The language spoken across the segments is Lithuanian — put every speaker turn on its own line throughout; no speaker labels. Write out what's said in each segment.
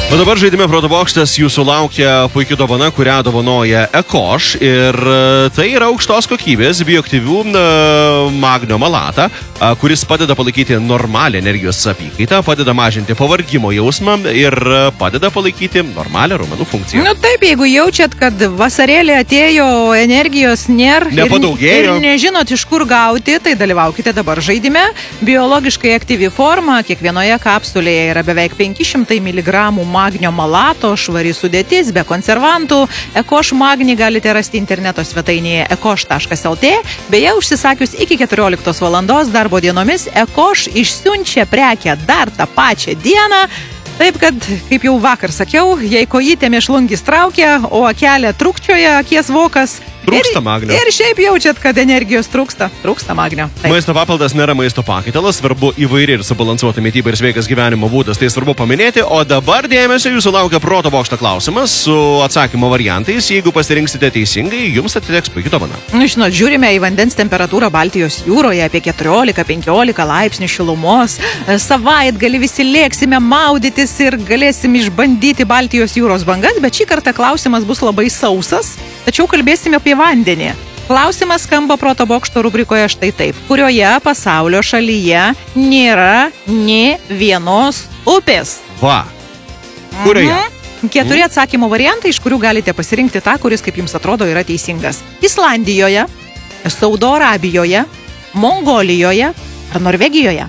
O dabar žaidime Proto bokštas jūsų laukia puikia dovana, kurią dovanoja Ekoš. Ir tai yra aukštos kokybės bioaktyvių magnio malatą, kuris padeda palaikyti normalią energijos apykaitą, padeda mažinti pavargimo jausmą ir padeda palaikyti normalią raumenų funkciją.
Nu taip, jeigu jaučiat, kad vasarėlė atėjo, energijos nėra ir nežinot iš kur gauti, tai dalyvaukite dabar žaidime. Biologiškai aktyvi forma, kiekvienoje kapsulėje yra beveik 500 mg magnio malato, švari sudėtis, be konservantų. Ekoš magnį galite rasti interneto svetainėje ekoš.lt. Beje, užsisakius iki 14 valandos darbo dienomis, Ekoš išsiunčia prekę dar tą pačią dieną. Taip, kad, kaip jau vakar sakiau, jei kojytė mėšlungis traukia, o akelė trukčioja, akies vokas.
Trūksta magnio.
Ir šiaip jaučiat, kad energijos trūksta magnio. Taip.
Maisto papildas nėra maisto pakaitalas, svarbu įvairi ir subalansuota mityba ir sveikas gyvenimo būdas, tai svarbu paminėti. O dabar dėmesio jūsų laukia Proto bokšto klausimas su atsakymo variantais. Jeigu pasirinksite teisingai, jums atiteks puikia dovana.
Žinot, žiūrime į vandens temperatūrą Baltijos jūroje apie 14-15 laipsnių šilumos. Savaitgalį visi lėksime maudytis ir galėsim išbandyti Baltijos jūros bangas, bet šį kartą klausimas bus labai sausas, tačiau kalbėsime apie vandenį. Klausimas skamba Proto bokšto rubrikoje štai taip. Kurioje pasaulio šalyje nėra nė vienos upės?
Va. Kurioje?
4 atsakymo variantai, iš kurių galite pasirinkti tą, kuris, kaip jums atrodo, yra teisingas. Islandijoje, Saudo Arabijoje, Mongolijoje ar Norvegijoje?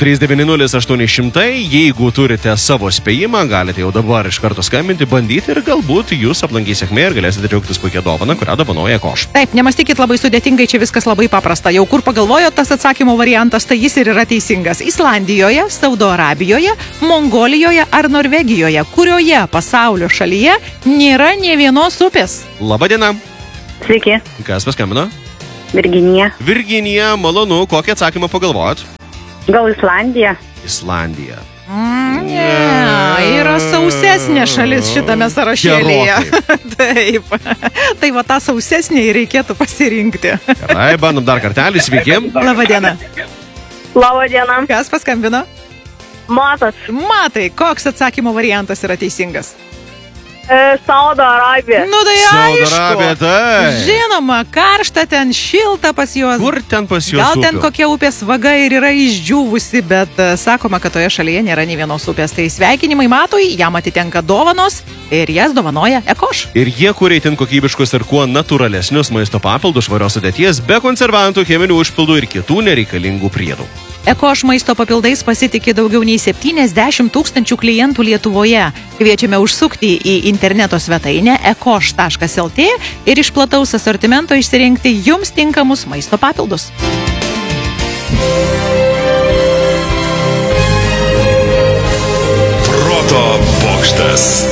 390-800, jeigu turite savo spėjimą, galite jau dabar iš karto skambinti, bandyti ir galbūt jūs aplankys sėkmė ir galėsite džiaugtis puikia dovana, kurią dovanoja Ekoš.
Taip, nemastykit labai sudėtingai, čia viskas labai paprasta. Jau kur pagalvojot tas atsakymo variantas, tai jis ir yra teisingas. Islandijoje, Saudo Arabijoje, Mongolijoje ar Norvegijoje, kurioje pasaulio šalyje nėra nė vienos upės?
Labadiena.
Sveiki.
Kas paskambino?
Virginija.
Virginija, malonu, kokį atsakymą pagalvojot?
Gal Islandija?
Islandija.
Ne, yra sausesnė šalis šitame sąrašėlėje. Taip. Tai va tą sausesnį reikėtų pasirinkti.
Gerai, bandom dar kartelį, sveiki.
Labadiena.
Labadiena.
Kas paskambino?
Matas.
Matai, koks atsakymo variantas yra teisingas?
Saudo Arabija.
Nu tai
Saudo
aišku.
Arabija, tai.
Žinoma, karšta ten, šilta pas juos.
Kur ten pas juos
Gal ten
upių?
kokia upės vaga ir yra išdžiūvusi, bet sakoma, kad toje šalyje nėra nei vienos upės. Tai sveikinimai Matui, jam atitenka dovanos ir jas dovanoja Ekoš.
Ir jie kuria itin kokybiškus ir kuo natūralesnius maisto papildus švarios sudėties, be konservantų, cheminių užpildų ir kitų nereikalingų priedų.
Ekoš maisto papildais pasitikė daugiau nei 70 000 klientų Lietuvoje. Kviečiame užsukti į interneto svetainę ekoš.lt ir iš plataus asortimento išsirinkti jums tinkamus maisto papildus.
Proto bokštas.